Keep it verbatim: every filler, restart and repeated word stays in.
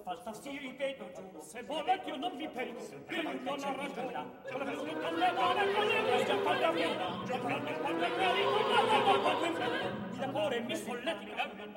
falsa si ripeto giù, se volete io non mi perdo, io non ho ragione, con le mani con le mani, con le mani, già fatta via, già fatta via, già fatta via, il amore mi solletica,